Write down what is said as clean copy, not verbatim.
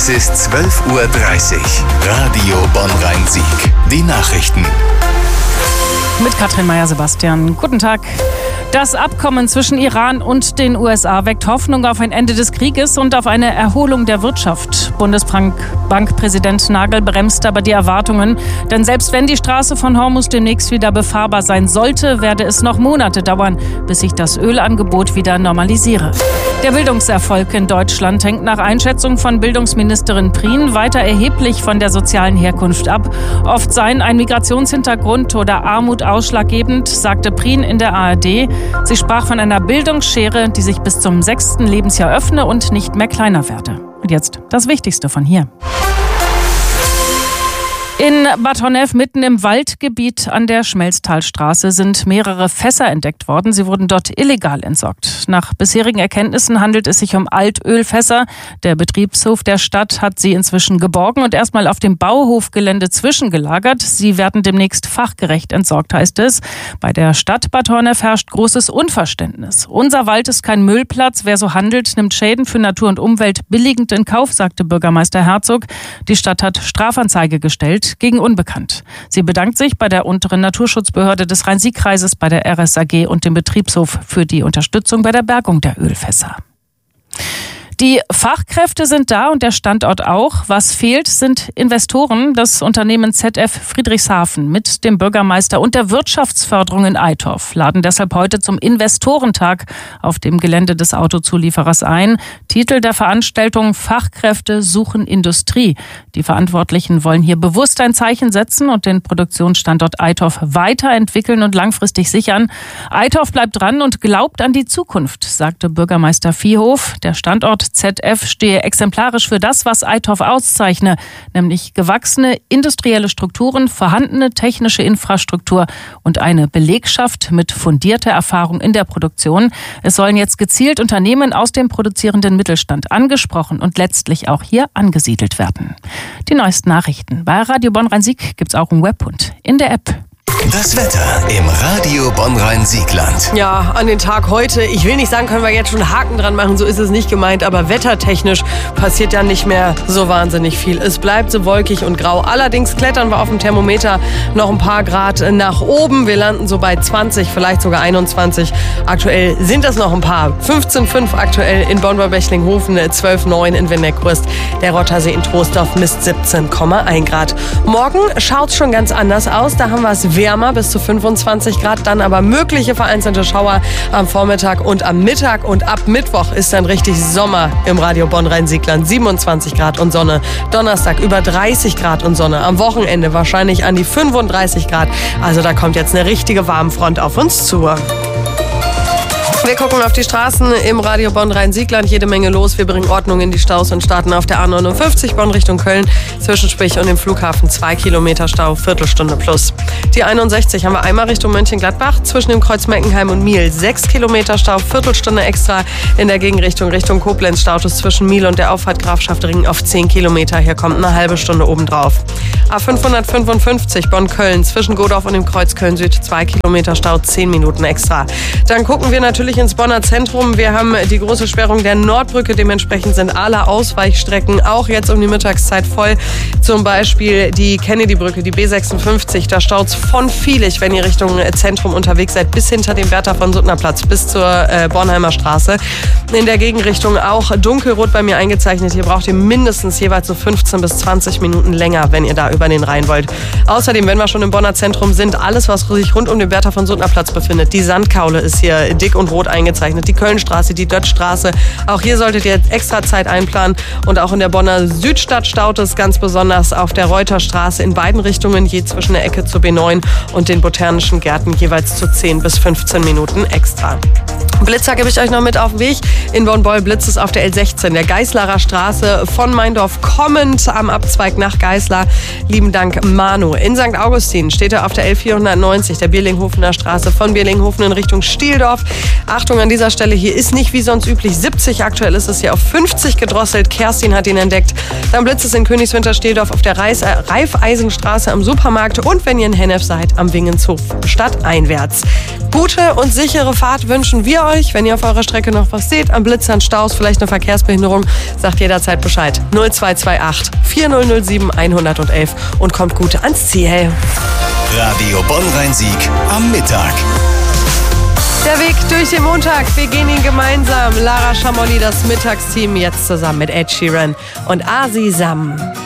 Es ist 12:30 Uhr. Radio Bonn-Rhein-Sieg. Die Nachrichten. Mit Katrin Meyer-Sebastian. Guten Tag. Das Abkommen zwischen Iran und den USA weckt Hoffnung auf ein Ende des Krieges und auf eine Erholung der Wirtschaft. Bundesbankpräsident Nagel bremst aber die Erwartungen. Denn selbst wenn die Straße von Hormuz demnächst wieder befahrbar sein sollte, werde es noch Monate dauern, bis sich das Ölangebot wieder normalisiere. Der Bildungserfolg in Deutschland hängt nach Einschätzung von Bildungsministerin Prien weiter erheblich von der sozialen Herkunft ab. Oft seien ein Migrationshintergrund oder Armut ausschlaggebend, sagte Prien in der ARD. Sie sprach von einer Bildungsschere, die sich bis zum 6. Lebensjahr öffne und nicht mehr kleiner werde. Und jetzt das Wichtigste von hier. In Bad Honnef, mitten im Waldgebiet an der Schmelztalstraße, sind mehrere Fässer entdeckt worden. Sie wurden dort illegal entsorgt. Nach bisherigen Erkenntnissen handelt es sich um Altölfässer. Der Betriebshof der Stadt hat sie inzwischen geborgen und erstmal auf dem Bauhofgelände zwischengelagert. Sie werden demnächst fachgerecht entsorgt, heißt es. Bei der Stadt Bad Honnef herrscht großes Unverständnis. Unser Wald ist kein Müllplatz. Wer so handelt, nimmt Schäden für Natur und Umwelt billigend in Kauf, sagte Bürgermeister Herzog. Die Stadt hat Strafanzeige gestellt gegen Unbekannt. Sie bedankt sich bei der unteren Naturschutzbehörde des Rhein-Sieg-Kreises, bei der RSAG und dem Betriebshof für die Unterstützung bei der Bergung der Ölfässer. Die Fachkräfte sind da und der Standort auch. Was fehlt, sind Investoren. Das Unternehmen ZF Friedrichshafen mit dem Bürgermeister und der Wirtschaftsförderung in Eitorf laden deshalb heute zum Investorentag auf dem Gelände des Autozulieferers ein. Titel der Veranstaltung: Fachkräfte suchen Industrie. Die Verantwortlichen wollen hier bewusst ein Zeichen setzen und den Produktionsstandort Eitorf weiterentwickeln und langfristig sichern. Eitorf bleibt dran und glaubt an die Zukunft, sagte Bürgermeister Viehhof. Der Standort ZF stehe exemplarisch für das, was Eitorf auszeichne, nämlich gewachsene industrielle Strukturen, vorhandene technische Infrastruktur und eine Belegschaft mit fundierter Erfahrung in der Produktion. Es sollen jetzt gezielt Unternehmen aus dem produzierenden Mittelstand angesprochen und letztlich auch hier angesiedelt werden. Die neuesten Nachrichten bei Radio Bonn-Rhein-Sieg gibt's auch im Web und in der App. Das Wetter im Radio Bonn-Rhein-Siegland. Ja, an den Tag heute, ich will nicht sagen, können wir jetzt schon Haken dran machen, so ist es nicht gemeint, aber wettertechnisch passiert ja nicht mehr so wahnsinnig viel. Es bleibt so wolkig und grau. Allerdings klettern wir auf dem Thermometer noch ein paar Grad nach oben. Wir landen so bei 20, vielleicht sogar 21. Aktuell sind das noch ein paar. 15,5 aktuell in Bonn-Bechlinghofen, 12,9 in Wenneck-Rust. Der Rottersee in Troisdorf misst 17,1 Grad. Morgen schaut es schon ganz anders aus. Da haben wir es wärmer, bis zu 25 Grad, dann aber mögliche vereinzelte Schauer am Vormittag und am Mittag. Und ab Mittwoch ist dann richtig Sommer im Radio Bonn-Rhein-Siegland. 27 Grad und Sonne. Donnerstag über 30 Grad und Sonne. Am Wochenende wahrscheinlich an die 35 Grad. Also da kommt jetzt eine richtige Warmfront auf uns zu. Wir gucken auf die Straßen im Radio Bonn-Rhein-Siegland. Jede Menge los. Wir bringen Ordnung in die Staus und starten auf der A59 Bonn Richtung Köln. Zwischen Spich und dem Flughafen 2 Kilometer Stau, Viertelstunde plus. Die 61 haben wir einmal Richtung Mönchengladbach. Zwischen dem Kreuz Meckenheim und Miel 6 Kilometer Stau, Viertelstunde extra. In der Gegenrichtung Richtung Koblenz Status zwischen Miel und der Auffahrt Grafschaft Ringen auf 10 Kilometer. Hier kommt eine halbe Stunde obendrauf. A555 Bonn-Köln zwischen Godorf und dem Kreuz Köln-Süd 2 Kilometer Stau, 10 Minuten extra. Dann gucken wir natürlich ins Bonner Zentrum. Wir haben die große Sperrung der Nordbrücke. Dementsprechend sind alle Ausweichstrecken auch jetzt um die Mittagszeit voll. Zum Beispiel die Kennedy-Brücke, die B56. Da staut's von Vielig, wenn ihr Richtung Zentrum unterwegs seid, bis hinter dem Bertha-von-Suttner-Platz, bis zur Bornheimer Straße. In der Gegenrichtung auch dunkelrot bei mir eingezeichnet. Hier braucht ihr mindestens jeweils so 15 bis 20 Minuten länger, wenn ihr da über den Rhein wollt. Außerdem, wenn wir schon im Bonner Zentrum sind, alles, was sich rund um den Bertha-von-Suttner-Platz befindet. Die Sandkaule ist hier dick und rot eingezeichnet. Die Kölnstraße, die Dötzstraße. Auch hier solltet ihr jetzt extra Zeit einplanen. Und auch in der Bonner Südstadt staut es ganz besonders auf der Reuterstraße in beiden Richtungen, je zwischen der Ecke zur B9 und den Botanischen Gärten jeweils zu 10 bis 15 Minuten extra. Blitzer gebe ich euch noch mit auf den Weg. In Bonn-Beul blitzt es auf der L16, der Geislarer Straße von Meindorf kommend am Abzweig nach Geislar. Lieben Dank, Manu. In St. Augustin steht er auf der L490, der Bierlinghofener Straße von Bierlinghofen in Richtung Stieldorf. Achtung an dieser Stelle, hier ist nicht wie sonst üblich 70, aktuell ist es hier auf 50 gedrosselt. Kerstin hat ihn entdeckt. Dann blitzt es in Königswinter-Stehdorf auf der Raiffeisenstraße am Supermarkt und wenn ihr in Hennef seid, am Wingenshof stadteinwärts. Gute und sichere Fahrt wünschen wir euch. Wenn ihr auf eurer Strecke noch was seht, am Blitzern, Staus, vielleicht eine Verkehrsbehinderung, sagt jederzeit Bescheid. 0228 4007 111 und kommt gut ans Ziel. Radio Bonn-Rhein-Sieg am Mittag. Der Weg durch den Montag, wir gehen ihn gemeinsam. Lara Schamolli, das Mittagsteam, jetzt zusammen mit Ed Sheeran und Asi Sam.